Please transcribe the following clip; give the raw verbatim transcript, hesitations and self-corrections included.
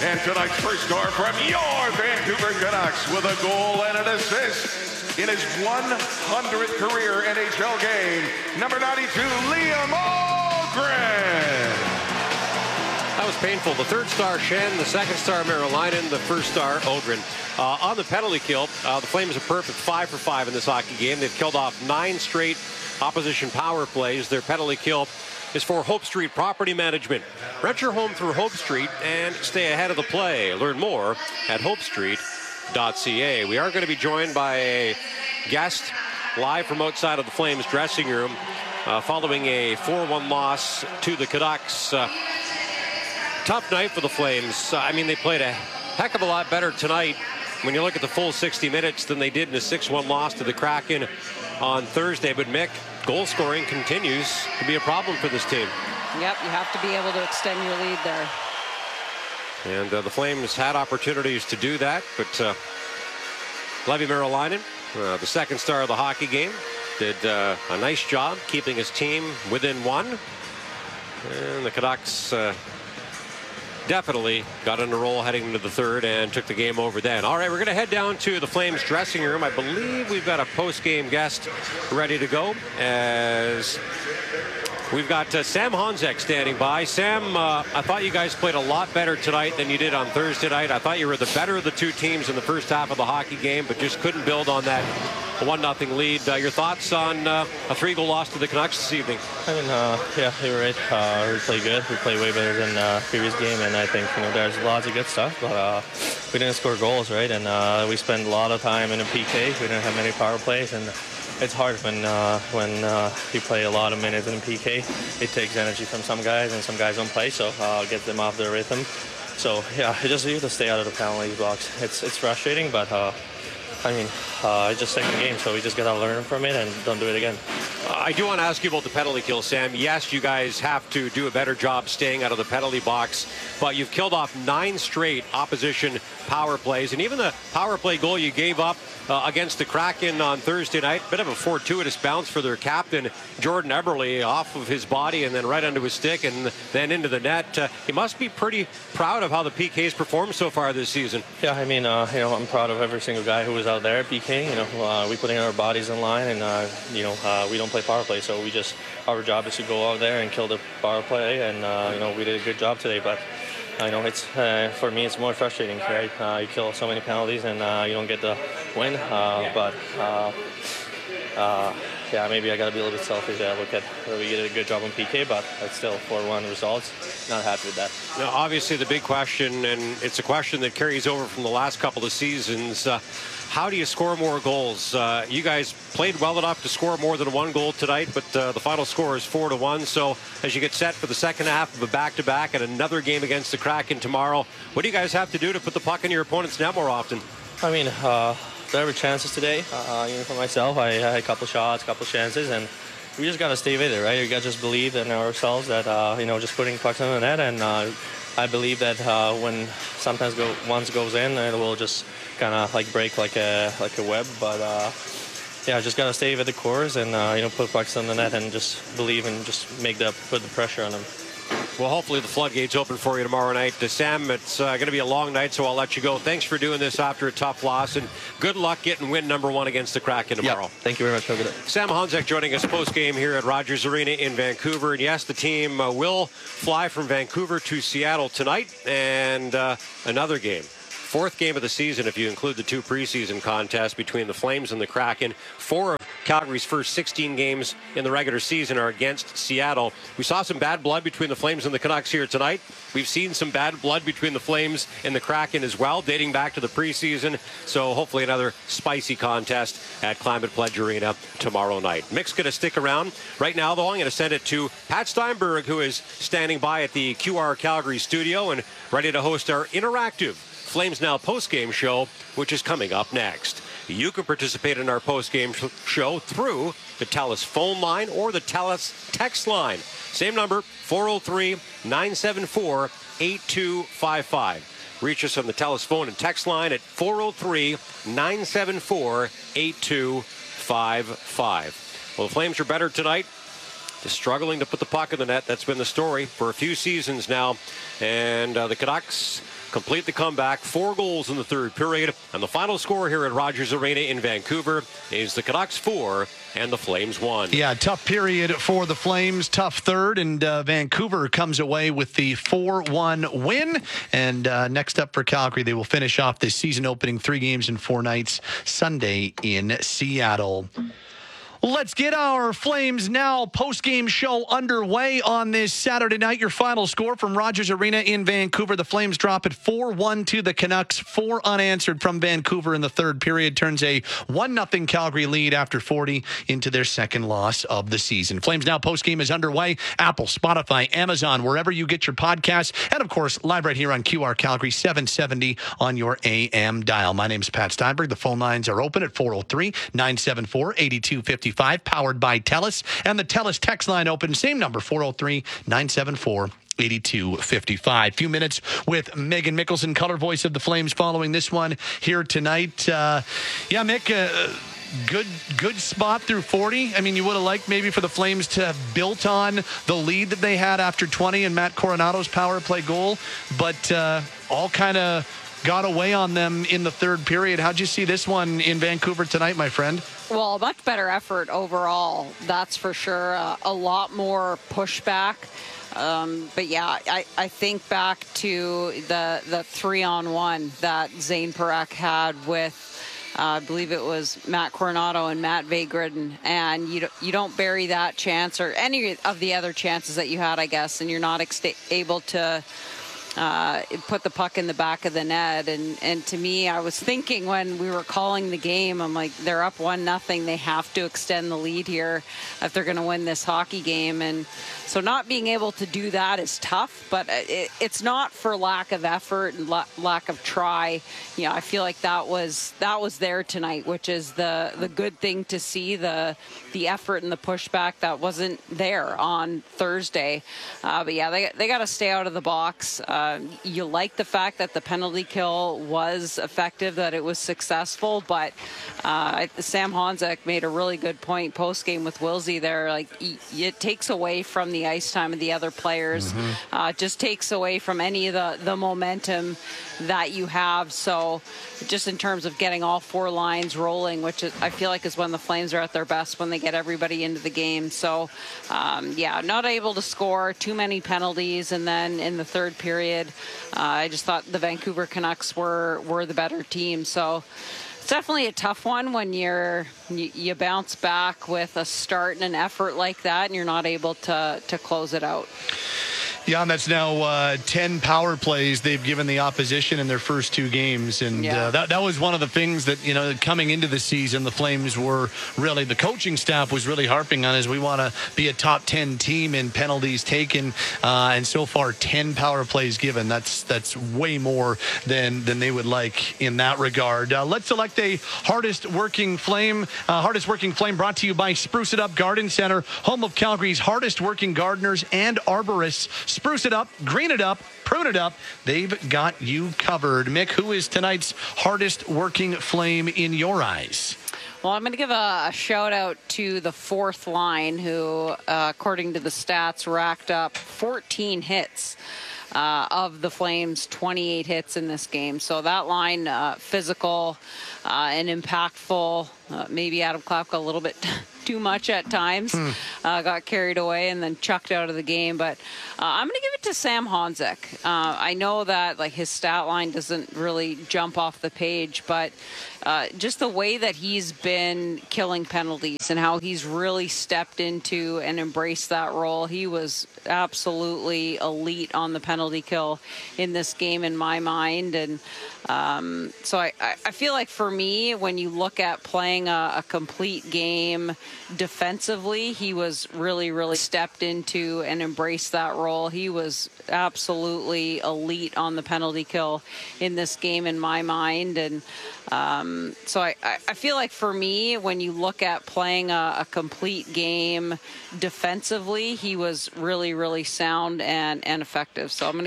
And tonight's first star from your Vancouver Canucks with a goal and an assist in his one hundredth career N H L game, number ninety-two, Liam Öhgren. That was painful. The third star, Schenn. The second star, Merolainen. The first star, Öhgren. Uh, on the penalty kill, uh, the Flames are perfect five for five in this hockey game. They've killed off nine straight opposition power plays. Their penalty kill is for Hope Street Property Management. Rent your home through Hope Street and stay ahead of the play. Learn more at hope street dot c a. We are going to be joined by a guest live from outside of the Flames dressing room uh, following a four one loss to the Canucks. Uh, tough night for the Flames. Uh, I mean, they played a heck of a lot better tonight when you look at the full sixty minutes than they did in a six one loss to the Kraken on Thursday. But Mick, goal scoring continues to be a problem for this team. Yep, you have to be able to extend your lead there. And uh, the Flames had opportunities to do that, but uh, Leevi Merolainen, uh, the second star of the hockey game, did uh, a nice job keeping his team within one. And the Canucks uh, definitely got on a roll heading into the third and took the game over then. All right, we're going to head down to the Flames dressing room. I believe we've got a post-game guest ready to go as we've got uh, Sam Honzek standing by. Sam, uh, I thought you guys played a lot better tonight than you did on Thursday night. I thought you were the better of the two teams in the first half of the hockey game, but just couldn't build on that one nothing lead. Uh, your thoughts on uh, a three-goal loss to the Canucks this evening? I mean, uh, yeah, you're right. Uh, we played good. We played way better than uh, previous game, and I think you know there's lots of good stuff, but uh, we didn't score goals, right? And uh, we spent a lot of time in a P K. We didn't have many power plays, and it's hard when uh, when uh, you play a lot of minutes in P K. It takes energy from some guys, and some guys don't play, so uh, get them off their rhythm. So yeah, you just need to stay out of the penalty box. It's it's frustrating, but uh, I mean, uh, it's just second game, so we just gotta learn from it and don't do it again. I do want to ask you about the penalty kill, Sam. Yes, you guys have to do a better job staying out of the penalty box, but you've killed off nine straight opposition power plays, and even the power play goal you gave up uh, against the Kraken on Thursday night, bit of a fortuitous bounce for their captain, Jordan Eberle, off of his body and then right onto his stick and then into the net. Uh, he must be pretty proud of how the P Ks performed so far this season. Yeah, I mean, uh, you know, I'm proud of every single guy who was out there P K. You know, uh, we putting our bodies in line, and uh, you know, uh, we don't play power play, so we just our job is to go out there and kill the power play, and uh, you know, we did a good job today. But I know it's uh, for me, it's more frustrating, right? Uh, you kill so many penalties, and uh, you don't get the win. Uh, but uh, uh, yeah, maybe I got to be a little bit selfish. I look at uh, we did a good job on P K, but it's still four one results. Not happy with that. Now, obviously, the big question, and it's a question that carries over from the last couple of seasons. Uh, How do you score more goals? Uh, you guys played well enough to score more than one goal tonight, but uh, the final score is four to one. So as you get set for the second half of a back-to-back and another game against the Kraken tomorrow, what do you guys have to do to put the puck in your opponent's net more often? I mean, uh, there were chances today. Uh, even for myself, I had a couple shots, a couple chances, and we just got to stay with it, right? We got to just believe in ourselves that, uh, you know, just putting pucks in the net, and uh, I believe that uh, when sometimes go once goes in, it will just kind of like break like a like a web. But uh, yeah, just gotta stay with the course and uh, you know, put pucks in the net and just believe and just make the put the pressure on them. Well, hopefully the floodgates open for you tomorrow night. Uh, Sam, it's uh, going to be a long night, so I'll let you go. Thanks for doing this after a tough loss, and good luck getting win number one against the Kraken tomorrow. Yep. Thank you very much. Have a good day. Sam Honzek joining us post-game here at Rogers Arena in Vancouver. And yes, the team uh, will fly from Vancouver to Seattle tonight, and uh, another game. Fourth game of the season if you include the two preseason contests between the Flames and the Kraken. Four of Calgary's first sixteen games in the regular season are against Seattle. We saw some bad blood between the Flames and the Canucks here tonight. We've seen some bad blood between the Flames and the Kraken as well, dating back to the preseason. So hopefully another spicy contest at Climate Pledge Arena tomorrow night. Mick's going to stick around. Right now, though, I'm going to send it to Pat Steinberg, who is standing by at the Q R Calgary studio and ready to host our interactive Flames Now postgame show, which is coming up next. You can participate in our postgame show through the TELUS phone line or the TELUS text line. Same number, four oh three, nine seven four, eight two five five. Reach us on the TELUS phone and text line at four oh three, nine seven four, eight two five five. Well, the Flames are better tonight. Just struggling to put the puck in the net. That's been the story for a few seasons now. And uh, the Canucks complete the comeback. Four goals in the third period. And the final score here at Rogers Arena in Vancouver is the Canucks four and the Flames one. Yeah, tough period for the Flames, tough third, and uh, Vancouver comes away with the four one win. And uh, next up for Calgary, they will finish off this season opening three games in four nights Sunday in Seattle. Let's get our Flames Now post-game show underway on this Saturday night. Your final score from Rogers Arena in Vancouver. The Flames drop it four one to the Canucks. Four unanswered from Vancouver in the third period. Turns a one nothing Calgary lead after forty into their second loss of the season. Flames Now post-game is underway. Apple, Spotify, Amazon, wherever you get your podcasts. And, of course, live right here on Q R Calgary, seven seventy on your A M dial. My name is Pat Steinberg. The phone lines are open at four oh three, nine seven four, eight two five five, powered by TELUS, and the TELUS text line open, same number, four oh three, nine seven four, eight two five five. Few minutes with Megan Mickelson, color voice of the Flames, following this one here tonight. Uh, yeah, Mick, uh, good good spot through forty. I mean, you would have liked maybe for the Flames to have built on the lead that they had after twenty and Matt Coronado's power play goal, but uh, all kind of got away on them in the third period. How'd you see this one in Vancouver tonight, my friend? Well, much better effort overall, that's for sure. Uh, a lot more pushback. Um, but yeah, I, I think back to the the three on one that Zane Parekh had with, uh, I believe it was Matt Coronado and Matt Vagridden, and you don't, you don't bury that chance or any of the other chances that you had, I guess, and you're not ex- able to Uh, put the puck in the back of the net. And, and to me, I was thinking when we were calling the game, I'm like, they're up one nothing. They have to extend the lead here if they're going to win this hockey game. And so not being able to do that is tough, but it, it's not for lack of effort and la- lack of try. You know, I feel like that was that was there tonight, which is the the good thing to see, the the effort and the pushback that wasn't there on Thursday. Uh, but yeah, they they got to stay out of the box. Uh, you like the fact that the penalty kill was effective, that it was successful, but uh, Sam Honzek made a really good point post game with Wilsey there. Like, it takes away from the ice time of the other players. Mm-hmm. Uh, just takes away from any of the, the momentum that you have. So just in terms of getting all four lines rolling, which is, I feel like is when the Flames are at their best, when they get everybody into the game. So um, yeah, not able to score, too many penalties. And then in the third period, uh, I just thought the Vancouver Canucks were, were the better team. So it's definitely a tough one when you're you, you bounce back with a start and an effort like that, and you're not able to to close it out. Yeah, and that's now uh, ten power plays they've given the opposition in their first two games. And yeah. uh, that, that was one of the things that, you know, coming into the season, the Flames were really, the coaching staff was really harping on, is we want to be a top ten team in penalties taken. Uh, and so far, ten power plays given. That's that's way more than, than they would like in that regard. Uh, let's select a hardest working Flame. Uh, hardest working Flame brought to you by Spruce It Up Garden Center, home of Calgary's hardest working gardeners and arborists. Spruce it up, green it up, prune it up. They've got you covered. Mick, who is tonight's hardest working Flame in your eyes? Well, I'm going to give a, a shout out to the fourth line, who, uh, according to the stats, racked up fourteen hits. Uh, of the Flames, twenty-eight hits in this game. So that line, uh, physical uh, and impactful. Uh, maybe Adam Klapka a little bit too much at times. Hmm. Uh, got carried away and then chucked out of the game. But uh, I'm going to give it to Sam Honzek. Uh, I know that like his stat line doesn't really jump off the page, but uh, just the way that he's been killing penalties and how he's really stepped into and embraced that role. He was absolutely elite on the penalty kill in this game in my mind. And um, so I, I feel like for me, when you look at playing a, a complete game defensively, he was really, really stepped into and embraced that role. He was absolutely elite on the penalty kill in this game in my mind. And um, so I, I feel like for me, when you look at playing a, a complete game defensively, he was really, really sound and, and effective. So I'm going to